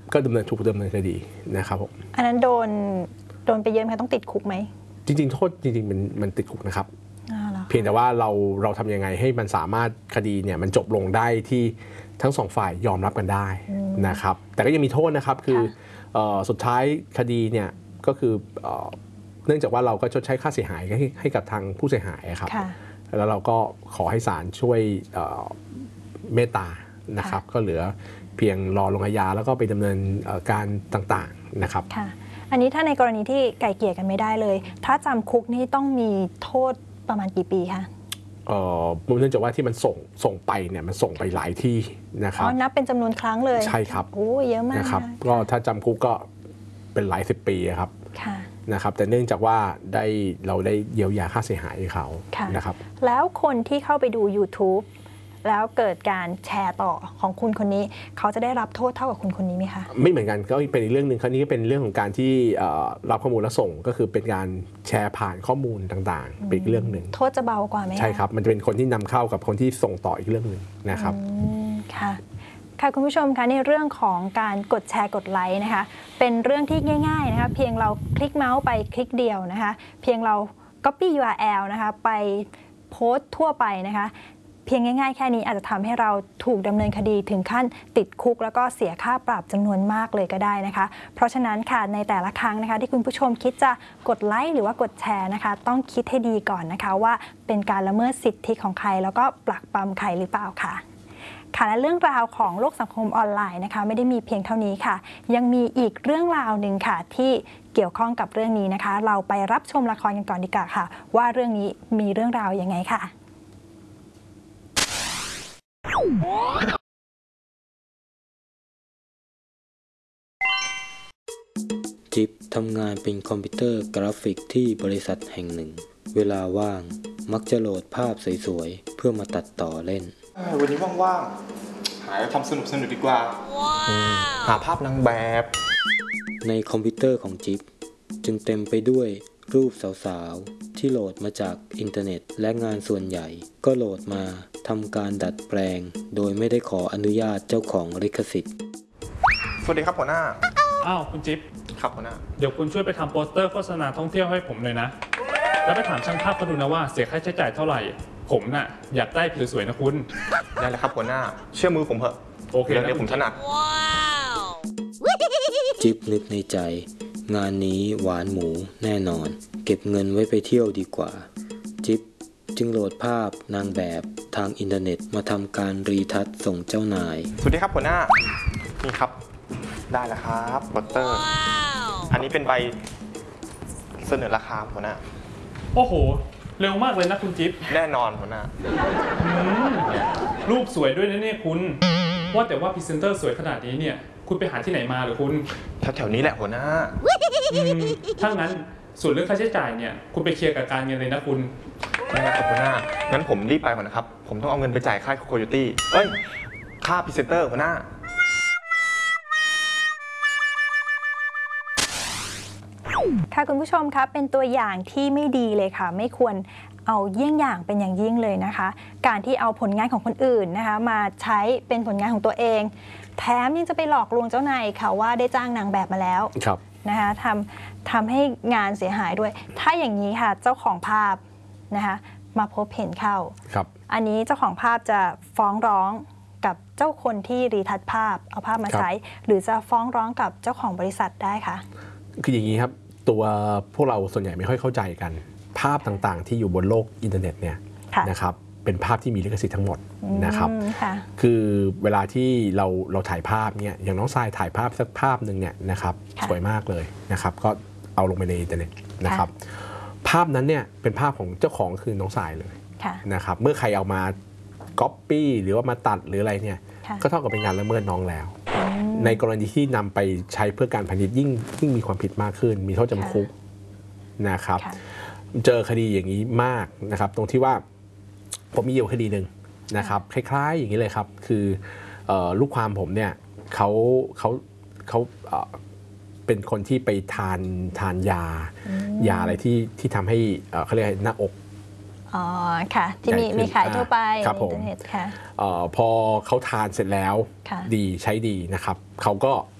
ก็ถูกดำเนินคดีนะครับผมอันนั้นโดนไปเยอะไหมต้องติดคุกไหมจริงๆโทษจริงๆมันติดคุกนะครับเพียงแต่ว่าเราทำยังไงให้มันสามารถคดีเนี่ยมันจบลงได้ที่ทั้ง2ฝ่ายยอมรับกันได้นะครับแต่ก็ยังมีโทษนะครับคือสุดท้ายคดีเนี่ยก็คือเนื่องจากว่าเราก็ชดใช้ค่าเสียหายให้กับทางผู้เสียหายครับแล้วเราก็ขอให้ศาลช่วยเมตตานะครับก็เหลือเพียงรอลงอาญาแล้วก็ไปดำเนินการต่างๆนะครับอันนี้ถ้าในกรณีที่ไก่เกลี่ยกันไม่ได้เลยถ้าจำคุกนี่ต้องมีโทษประมาณกี่ปีคะเนื่องจากว่าที่มันส่งไปเนี่ยมันส่งไปหลายที่นะครับนับเป็นจำนวนครั้งเลยใช่ครับโอ้เยอะมากนะครับก็ถ้าจำคุกก็เป็นหลาย10 ปีครับนะครับแต่เนื่องจากว่าเราได้เยียวยาค่าเสียหายให้เขานะครับแล้วคนที่เข้าไปดู YouTube แล้วเกิดการแชร์ต่อของคุณคนนี้เขาจะได้รับโทษเท่ากับคุณคนนี้ไหมคะไม่เหมือนกันก็เป็นอีกเรื่องหนึ่งครั้งนี้ก็เป็นเรื่องของการที่รับข้อมูลและส่งก็คือเป็นการแชร์ผ่านข้อมูลต่างๆเป็นอีกเรื่องหนึ่งโทษจะเบากว่าไหมใช่ครับมันจะเป็นคนที่นำเข้ากับคนที่ส่งต่ออีกเรื่องหนึ่งนะครับค่ะคุณผู้ชมคะในเรื่องของการกดแชร์กดไลค์นะคะเป็นเรื่องที่ง่ายๆนะคะเพียงเราคลิกเมาส์ไปคลิกเดียวนะคะเพียงเรา copy URL นะคะไปโพสต์ทั่วไปนะคะเพียงง่ายๆแค่นี้อาจจะทำให้เราถูกดำเนินคดีถึงขั้นติดคุกแล้วก็เสียค่าปรับจำนวนมากเลยก็ได้นะคะเพราะฉะนั้นค่ะในแต่ละครั้งนะคะที่คุณผู้ชมคิดจะกดไลค์หรือว่ากดแชร์นะคะต้องคิดให้ดีก่อนนะคะว่าเป็นการละเมิดสิทธิของใครแล้วก็ปลักปรำใครหรือเปล่าค่ะและเรื่องราวของโลกสังคมออนไลน์นะคะไม่ได้มีเพียงเท่านี้ค่ะยังมีอีกเรื่องราวหนึ่งค่ะที่เกี่ยวข้องกับเรื่องนี้นะคะเราไปรับชมละครกันก่อนดีกว่าค่ะว่าเรื่องนี้มีเรื่องราวยังไงค่ะจิ๊บทำงานเป็นคอมพิวเตอร์กราฟิกที่บริษัทแห่งหนึ่งเวลาว่างมักจะโหลดภาพสวยๆเพื่อมาตัดต่อเล่นวันนี้ว่างๆหาทำสนุกดีกว่าหาภาพนางแบบในคอมพิวเตอร์ของจิ๊บจึงเต็มไปด้วยรูปสาวๆที่โหลดมาจากอินเทอร์เน็ตและงานส่วนใหญ่ก็โหลดมาทำการดัดแปลงโดยไม่ได้ขออนุญาตเจ้าของลิขสิทธิ์สวัสดีครับหัวหน้าอ้าวคุณจิ๊บครับหัวหน้าเดี๋ยวคุณช่วยไปทำโปสเตอร์โฆษณาท่องเที่ยวให้ผมเลยนะแล้วไปถามช่างภาพเขาดูนะว่าเสียค่าใช้จ่ายเท่าไหร่ผมน่ะอยากได้สวยๆนะคุณได้เลยครับหัวหน้าเชื่อมือผมเถอะโอเคเดี๋ยวผมถนัดจิ๊บนึกในใจงานนี้หวานหมูแน่นอนเก็บเงินไว้ไปเที่ยวดีกว่าจิ๊บจึงโหลดภาพนางแบบทางอินเทอร์เน็ตมาทำการรีทัชส่งเจ้านายสวัสดีครับหัวหน้านี่ครับได้แล้วครับโปสเตอร์อันนี้เป็นใบเสนอราคาหัวหน้าโอ้โหเร็วมากเลยนะคุณจิ๊บแน่นอนหัวหน้ารูปสวยด้วยนะเนี่ยคุณว่าแต่ว่าพรีเซนเตอร์สวยขนาดนี้เนี่ยคุณไปหาที่ไหนมาหรือคุณแถวนี้แหละหัวหน้าถ้างั้นส่วนเรื่องค่าใช้จ่ายเนี่ยคุณไปเคลียร์กับการเงินเลยนะคุณได้ครับหัวหน้างั้นผมรีบไปก่อนนะครับผมต้องเอาเงินไปจ่ายค่าโคโยตี้ค่าพรีเซนเตอร์หัวหน้าค่ะคุณผู้ชมคะเป็นตัวอย่างที่ไม่ดีเลยค่ะไม่ควรเอาเยี่ยงอย่างเป็นอย่างยิ่งเลยนะคะการที่เอาผลงานของคนอื่นนะคะมาใช้เป็นผลงานของตัวเองแถมยังจะไปหลอกลวงเจ้านายค่ะว่าได้จ้างนางแบบมาแล้วนะคะทำให้งานเสียหายด้วยถ้าอย่างนี้ค่ะเจ้าของภาพนะคะมาพบเห็นเข้าอันนี้เจ้าของภาพจะฟ้องร้องกับเจ้าคนที่รีทัชภาพเอาภาพมาใช้หรือจะฟ้องร้องกับเจ้าของบริษัทได้คะคืออย่างนี้ครับตัวพวกเราส่วนใหญ่ไม่ค่อยเข้าใจกันภาพต่างๆที่อยู่บนโลกอินเทอร์เน็ตเนี่ยนะครับเป็นภาพที่มีลิขสิทธิ์ทั้งหมดนะครับคือเวลาที่เราถ่ายภาพเนี่ยอย่างน้องทรายถ่ายภาพสักภาพหนึ่งเนี่ยนะครับสวยมากเลยนะครับก็เอาลงไปในอินเทอร์เน็ตนะครับภาพนั้นเนี่ยเป็นภาพของเจ้าของคือน้องทรายเลยนะครับเมื่อใครเอามาก๊อปปี้หรือว่ามาตัดหรืออะไรเนี่ยก็เท่ากับเป็นการละเมิดน้องแล้วในกรณีที่นำไปใช้เพื่อการพาณิชย์ยิ่งมีความผิดมากขึ้นมีโทษจำคุกนะครับเจอคดีอย่างนี้มากนะครับตรงที่ว่าผมมีอยู่คดีหนึ่งนะครับคล้ายๆอย่างนี้เลยครับคือลูกความผมเนี่ยเขาเป็นคนที่ไปทานยาอะไรที่ทำให้เขาเรียกหน้าอกอ๋อค่ะที่มีขายทั่วไปในอินเทอร์เน็ตค่ะพอเขาทานเสร็จแล้วดีใช้ดีนะครับเขาก็